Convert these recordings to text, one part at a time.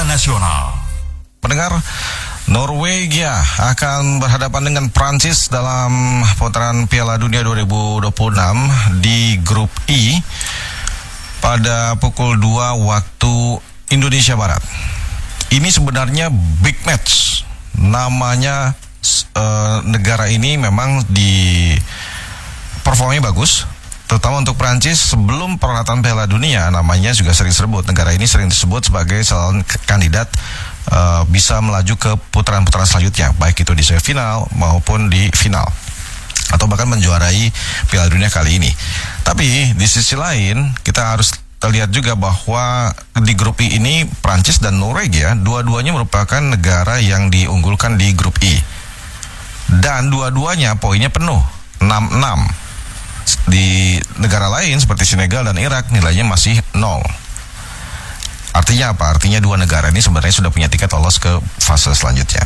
nasional. Pendengar, Norwegia akan berhadapan dengan Prancis dalam putaran Piala Dunia 2026 di grup I pada pukul 2 waktu Indonesia Barat. Ini sebenarnya big match. Namanya negara ini memang di performanya bagus, terutama untuk Prancis. Sebelum perhelatan Piala Dunia namanya juga sering disebut, negara ini sering disebut sebagai calon kandidat bisa melaju ke putaran-putaran selanjutnya, baik itu di semifinal maupun di final, atau bahkan menjuarai Piala Dunia kali ini. Tapi di sisi lain kita harus lihat juga bahwa di grup I ini Prancis dan Norwegia dua-duanya merupakan negara yang diunggulkan di grup I, dan dua-duanya poinnya penuh 6-6. Di negara lain seperti Senegal dan Irak nilainya masih 0. Artinya apa? Artinya dua negara ini sebenarnya sudah punya tiket lolos ke fase selanjutnya.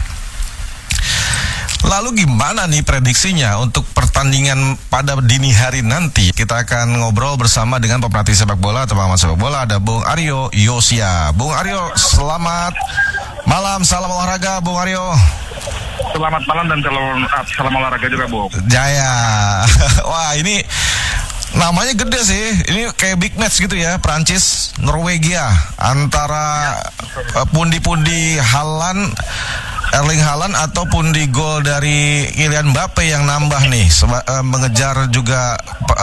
Lalu gimana nih prediksinya untuk pertandingan pada dini hari nanti? Kita akan ngobrol bersama dengan pemerhati sepak bola atau pengamat sepak bola. Ada Bung Aryo Yosia. Bung Aryo, selamat malam, salam olahraga Bung Aryo. Selamat malam dan salam olahraga juga, Bung. Jaya. Wah, ini namanya gede sih. Ini kayak big match gitu ya, Prancis Norwegia, antara pundi-pundi Erling Haaland atau pundi gol dari Kylian Mbappe yang nambah nih, mengejar juga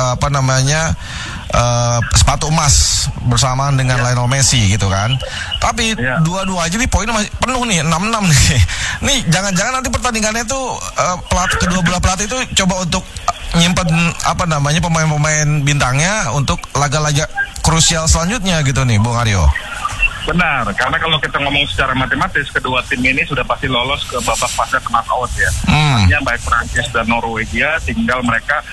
sepatu emas bersamaan dengan Lionel Messi gitu kan. Tapi dua-dua aja nih poinnya masih penuh nih, 6-6 nih. Nih jangan-jangan nanti pertandingannya tuh kedua belah pelatih itu coba untuk nyimpen pemain-pemain bintangnya untuk laga-laga krusial selanjutnya gitu nih, Bung Aryo. Benar, karena kalau kita ngomong secara matematis, kedua tim ini sudah pasti lolos ke babak fase knockout ya. Artinya baik Prancis dan Norwegia tinggal mereka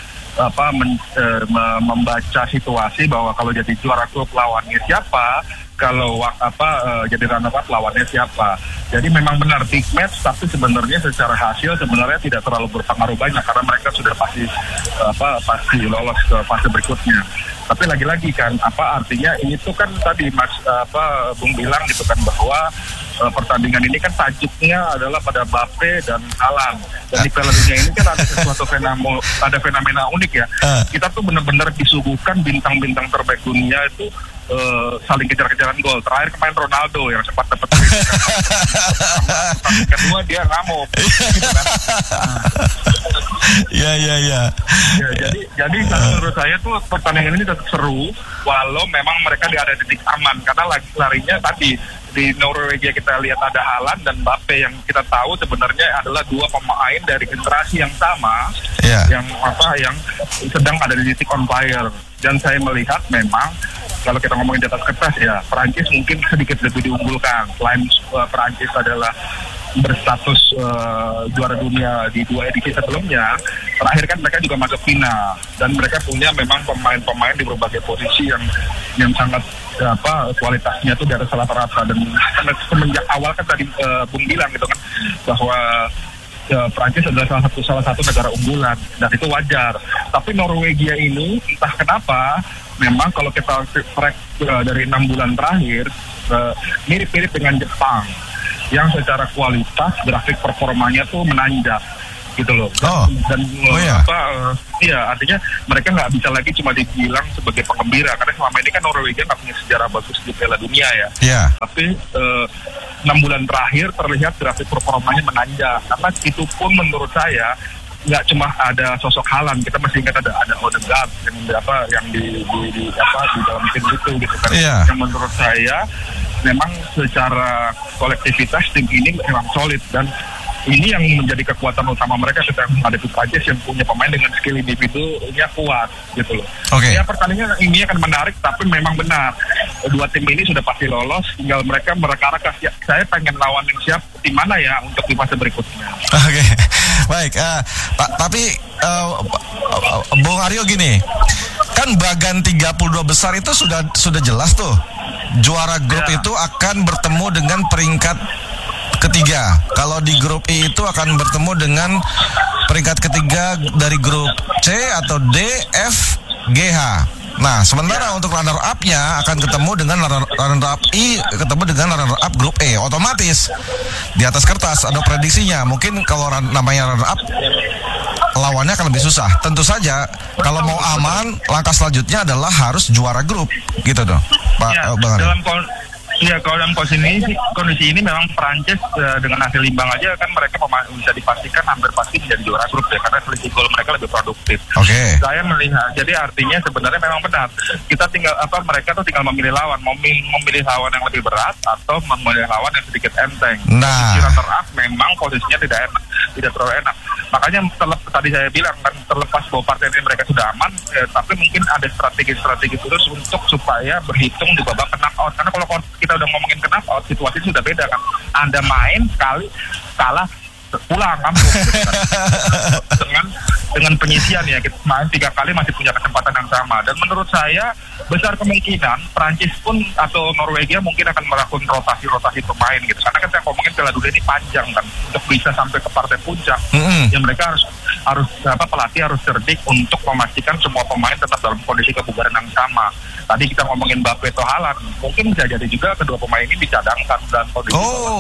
membaca situasi bahwa kalau jadi juara grup lawannya siapa, kalau jadi runner up lawannya siapa. Jadi memang benar big match, tapi sebenarnya secara hasil sebenarnya tidak terlalu berpengaruh banyak karena mereka sudah pasti lolos ke fase berikutnya. Tapi lagi-lagi kan artinya ini tuh kan tadi Bung bilang gitu kan bahwa pertandingan ini kan tajuknya adalah pada Mbappe dan Haaland. Dan di Piala Dunia ini kan ada sesuatu fenomena unik ya. Kita tuh benar-benar disuguhkan bintang-bintang terbaik dunia itu saling kejar-kejaran gol. Terakhir kemarin Ronaldo yang sempat dapat kedua dia ngamuk gitu kan. Ya, jadi menurut saya tuh pertandingan ini tetap seru walau memang mereka ada di titik aman karena larinya tadi di Norwegia kita lihat ada Haaland dan Mbappe yang kita tahu sebenarnya adalah dua pemain dari generasi yang sama yang sedang ada di titik on fire. Dan saya melihat memang kalau kita ngomongin di atas kertas ya Perancis mungkin sedikit lebih diunggulkan. Selain Perancis adalah berstatus juara dunia di 2 edisi sebelumnya, terakhir kan mereka juga masuk final dan mereka punya memang pemain-pemain di berbagai posisi yang sangat kualitasnya tuh di atas rata-rata. Dan semenjak awal kan tadi Bung bilang gitu kan bahwa Prancis adalah salah satu negara unggulan dan itu wajar. Tapi Norwegia ini entah kenapa memang kalau kita track dari 6 bulan terakhir mirip-mirip dengan Jepang yang secara kualitas grafik performanya tuh menanjak gitu loh. Artinya mereka nggak bisa lagi cuma dibilang sebagai penggembira karena selama ini kan Norwegia nggak punya sejarah bagus di Piala Dunia ya. Tapi 6 bulan terakhir terlihat grafik performanya menanjak karena itu pun menurut saya nggak cuma ada sosok Haaland, kita masih ingat ada Odegaard yang di dalam tim itu gitu kan. Yang menurut saya memang secara kolektivitas tim ini memang solid dan ini yang menjadi kekuatan utama mereka ketika menghadapi Prancis yang punya pemain dengan skill individunya kuat gitu loh. Ya pertandingan ini akan menarik tapi memang benar dua tim ini sudah pasti lolos, tinggal mereka mereka-reka saya pengen lawan yang siap tim mana ya untuk di fase berikutnya. Baik, tapi Bung Aryo gini, kan bagan 32 besar itu sudah jelas tuh. Juara grup itu akan bertemu dengan peringkat ketiga. Kalau di grup I itu akan bertemu dengan peringkat ketiga dari grup C atau D, F, G, H. Nah, sementara untuk runner up-nya akan ketemu dengan runner up I, ketemu dengan runner up grup E. Otomatis di atas kertas ada prediksinya. Mungkin kalau namanya runner up, lawannya akan lebih susah. Tentu saja kalau mau aman, langkah selanjutnya adalah harus juara grup, gitu dong, Pak Bang Aryo. Kalau dalam kondisi ini memang Prancis dengan hasil imbang aja kan mereka bisa dipastikan hampir pasti menjadi juara grup ya, karena selisih gol mereka lebih produktif. Oke. Saya melihat, jadi artinya sebenarnya memang benar. Kita tinggal mereka tuh tinggal memilih lawan, memilih lawan yang lebih berat atau memilih lawan yang sedikit enteng. Nah, runner-up memang posisinya tidak enak, tidak terlalu enak. Makanya tadi saya bilang kan, terlepas bahwa partai ini mereka sudah aman, tapi mungkin ada strategi-strategi terus untuk supaya berhitung di babak knockout. Karena kalau kita udah ngomongin knockout, situasi sudah beda kan. Anda main sekali kalah pulang kampung dengan penyisian ya, kita main 3 kali masih punya kesempatan yang sama. Dan menurut saya besar kemungkinan Prancis pun atau Norwegia mungkin akan melakukan rotasi pemain gitu, karena kan saya ngomongin Piala Dunia ini panjang kan, untuk bisa sampai ke partai puncak ya mereka harus pelatih harus cerdik untuk memastikan semua pemain tetap dalam kondisi kebugaran yang sama. Tadi kita ngomongin Mbappe atau Haaland, mungkin bisa jadi juga kedua pemain ini dicadangkan dalam kondisi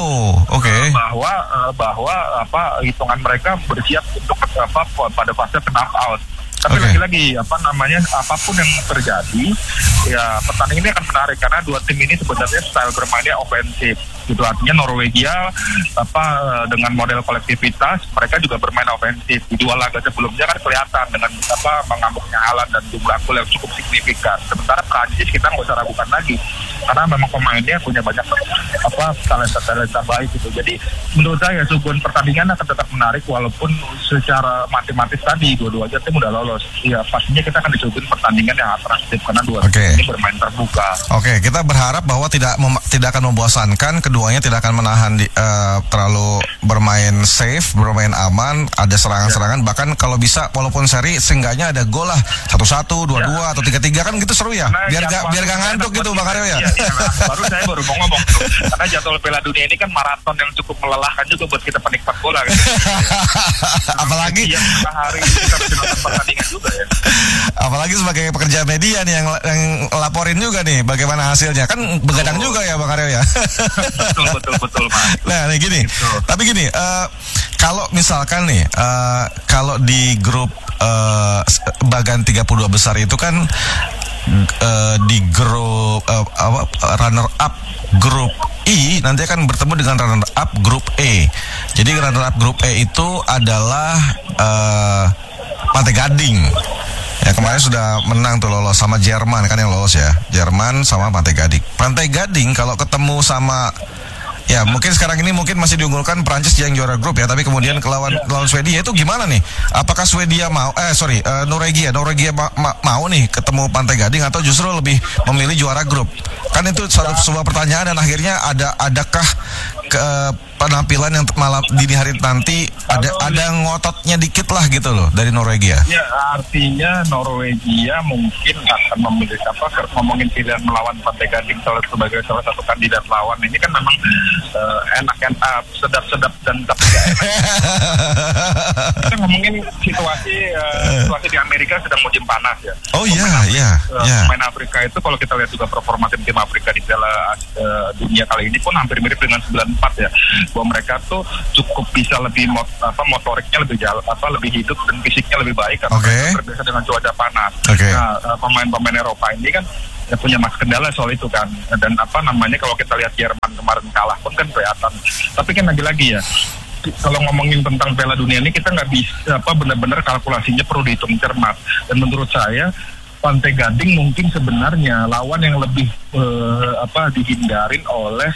bahwa hitungan mereka bersiap untuk pada fase knockout. Tapi lagi-lagi apapun yang terjadi ya, pertandingan ini akan menarik karena dua tim ini sebenarnya style bermainnya ofensif gitu. Artinya Norwegia dengan model kolektivitas mereka juga bermain ofensif. Di dua laga sebelumnya kan kelihatan dengan mengamuknya Haaland dan jumlah gol yang cukup signifikan. Sementara Prancis kita nggak usah ragukan lagi karena memang pemainnya punya banyak talenta baik gitu. Jadi menurut saya suguhan pertandingan akan tetap menarik walaupun secara matematis tadi dua-duanya tim udah lolos. Ya pastinya kita akan disuguhin pertandingan yang atraktif karena dua tim ini bermain terbuka. Oke, kita berharap bahwa tidak akan membosankan, keduanya tidak akan menahan terlalu bermain safe, bermain aman, ada serangan-serangan, bahkan kalau bisa walaupun seri seenggaknya ada gol lah 1-1, 2-2 atau 3-3 kan gitu seru ya. Biar gak ngantuk gitu Bang Aryo ya. Saya baru mau ngomong tuh. Karena jadwal Piala Dunia ini kan maraton yang cukup melelahkan juga buat kita penikmat bola gitu. Apalagi hari kita bisa nonton pertandingan juga ya. Apalagi sebagai pekerja media nih yang laporin juga nih bagaimana hasilnya. Kan begadang juga ya Bang Aryo ya. Betul Pak. Nah, nih gini. Gitu. Tapi gini, kalau misalkan nih kalau di grup bagan 32 besar itu kan di grup runner up grup I nanti akan bertemu dengan runner up grup E. Jadi runner up grup E itu adalah Pantai Gading. Ya kemarin sudah menang tuh, lolos sama Jerman kan yang lolos ya. Jerman sama Pantai Gading. Pantai Gading kalau ketemu sama ya mungkin sekarang ini mungkin masih diunggulkan Prancis yang juara grup ya, tapi kemudian lawan Swedia itu gimana nih? Apakah Swedia mau Norwegia mau nih ketemu Pantai Gading atau justru lebih memilih juara grup? Kan itu sebuah pertanyaan dan akhirnya adakah penampilan yang malam dini hari nanti ada ngototnya dikit lah gitu loh dari Norwegia. Ya artinya Norwegia mungkin akan memilih ngomongin pilihan melawan Pantai Gading sebagai salah satu kandidat lawan ini kan memang enak kan, sedap-sedap dan tapi gak enak. Kita ngomongin situasi di Amerika sedang musim panas ya. Oh iya. Pemain Afrika itu kalau kita lihat juga performa tim Afrika di Piala Dunia kali ini pun hampir mirip dengan 94 ya. Bahwa mereka tuh cukup bisa lebih motoriknya lebih lebih hidup dan fisiknya lebih baik karena mereka terbiasa dengan cuaca panas. Nah, pemain-pemain Eropa ini kan ya punya kendala soal itu kan. Dan kalau kita lihat Jerman kemarin kalah pun kan kelihatan. Tapi kan lagi-lagi ya, kalau ngomongin tentang Piala Dunia ini kita nggak bisa benar-benar kalkulasinya perlu dihitung cermat. Dan menurut saya Pantai Gading mungkin sebenarnya lawan yang lebih dihindarin oleh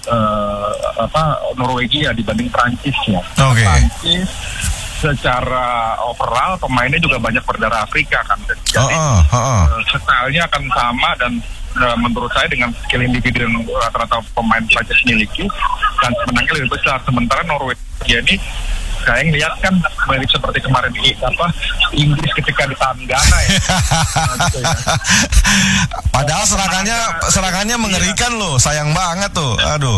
Norwegia dibanding Prancis ya. Prancis secara overall pemainnya juga banyak berdarah Afrika kan. Jadi stylenya akan sama dan menurut saya dengan skill individu yang rata-rata pemain Prancis miliki dan menangnya lebih besar. Sementara Norwegia ini saya ngeliat kan mirip seperti kemarin Inggris ketika ditahan Ghana ya. Gitu ya. Padahal serangannya mengerikan loh, sayang banget tuh. Aduh.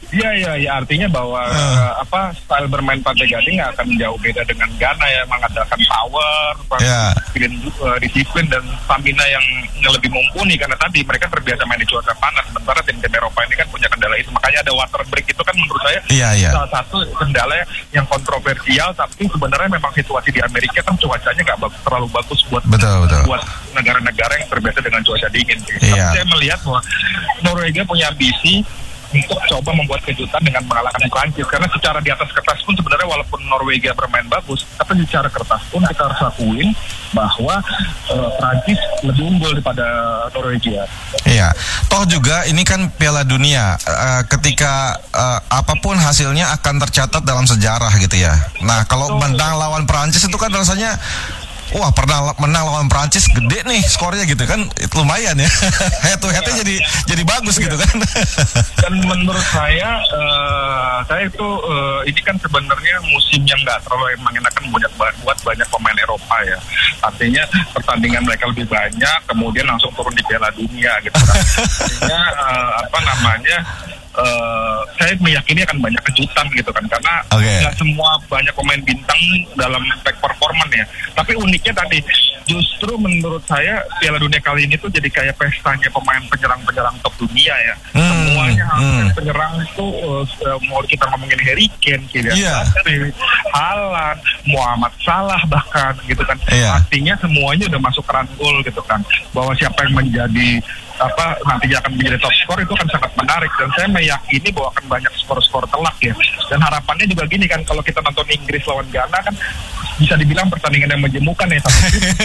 Iya, artinya bahwa style bermain Pantai Gading nggak akan jauh beda dengan Ghana ya, mengandalkan power, disiplin dan stamina yang lebih mumpuni karena tadi mereka terbiasa main di cuaca panas, sementara tim-tim Eropa ini kan punya kendala itu, makanya ada water break itu kan menurut saya salah satu kendala yang kontroversial, tapi sebenarnya memang situasi di Amerika kan cuacanya nggak terlalu bagus buat negara-negara yang terbiasa dengan cuaca dingin. Tapi saya melihat bahwa Norwegia punya ambisi untuk coba membuat kejutan dengan mengalahkan Prancis, karena secara di atas kertas pun sebenarnya walaupun Norwegia bermain bagus, tapi secara kertas pun kita harus akuin bahwa Prancis lebih unggul daripada Norwegia. Iya, toh juga ini kan Piala Dunia, ketika apapun hasilnya akan tercatat dalam sejarah gitu ya. Nah kalau menang lawan Prancis itu kan rasanya wah, pernah menang lawan Prancis gede nih skornya gitu kan, itu lumayan ya. Head to headnya jadi bagus gitu kan. Dan menurut saya itu ini kan sebenarnya musim yang nggak terlalu mengenakan buat banyak pemain Eropa ya. Artinya pertandingan mereka lebih banyak, kemudian langsung turun di Piala Dunia gitu kan. Artinya saya meyakini akan banyak kejutan gitu kan, karena nggak semua banyak pemain bintang dalam back performance ya. Tapi uniknya tadi, justru menurut saya Piala Dunia kali ini tuh jadi kayak pestanya pemain penyerang top dunia ya. Semuanya penyerang itu mau kita ngomongin Harry Kane, Haaland, Muhammad Salah bahkan gitu kan. Artinya semuanya udah masuk keran gol gitu kan. Bahwa siapa yang menjadi nantinya akan menjadi top skor itu akan sangat menarik, dan saya meyakini bahwa akan banyak skor-skor telak ya. Dan harapannya juga gini kan, kalau kita nonton Inggris lawan Ghana kan bisa dibilang pertandingan yang menjemukan ya, satu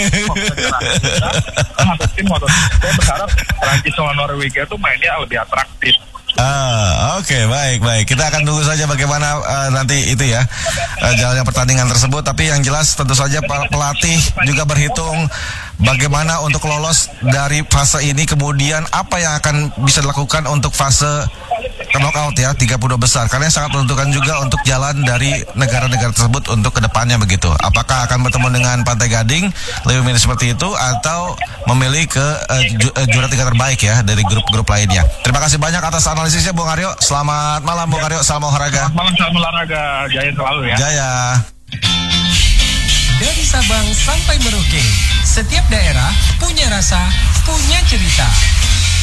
tim saya berharap Prancis lawan Norwegia itu mainnya lebih atraktif. Oke, baik. Kita akan tunggu saja bagaimana nanti itu ya jalannya pertandingan tersebut. Tapi yang jelas tentu saja pelatih juga berhitung bagaimana untuk lolos dari fase ini, kemudian apa yang akan bisa dilakukan untuk fase knockout ya, 32 besar. Karena sangat menentukan juga untuk jalan dari negara-negara tersebut untuk kedepannya begitu. Apakah akan bertemu dengan Pantai Gading lebih milih seperti itu, atau memilih ke juara 3 terbaik ya dari grup-grup lainnya. Terima kasih banyak atas analisisnya Bung Aryo. Selamat malam Bung Aryo, salam olahraga. Selamat malam, salam olahraga. Jaya selalu ya. Jaya. Dari Sabang sampai Merauke, setiap daerah punya rasa, punya cerita.